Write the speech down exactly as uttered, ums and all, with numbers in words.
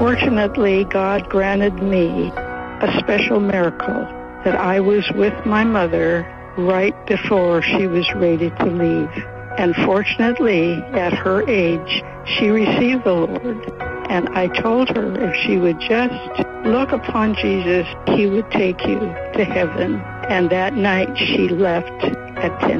Fortunately, God granted me a special miracle that I was with my mother right before she was ready to leave. And fortunately, at her age, she received the Lord. And I told her if she would just look upon Jesus, he would take you to heaven. And that night she left at ten